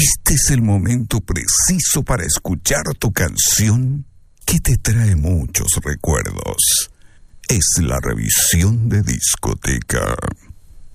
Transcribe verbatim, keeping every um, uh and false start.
Este es el momento preciso para escuchar tu canción que te trae muchos recuerdos. Es la revisión de discoteca.